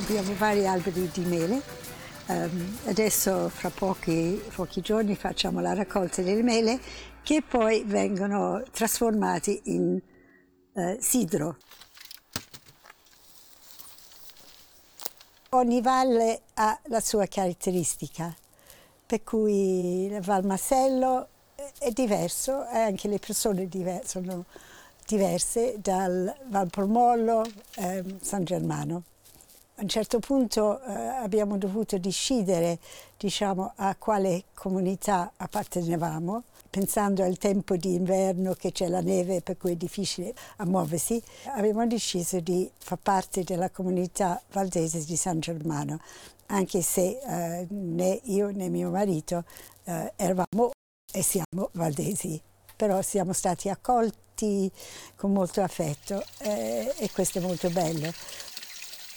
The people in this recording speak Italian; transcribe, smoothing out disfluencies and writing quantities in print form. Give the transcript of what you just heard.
abbiamo vari alberi di mele. Adesso fra pochi giorni facciamo la raccolta delle mele che poi vengono trasformati in sidro. Ogni valle ha la sua caratteristica, per cui il Val Masello è diverso e anche le persone sono diverse dal Val Polmollo San Germano. A un certo punto abbiamo dovuto decidere, diciamo, a quale comunità appartenevamo, pensando al tempo di inverno che c'è la neve per cui è difficile a muoversi. Abbiamo deciso di far parte della comunità valdese di San Germano, anche se né io né mio marito eravamo e siamo valdesi, però siamo stati accolti con molto affetto e questo è molto bello.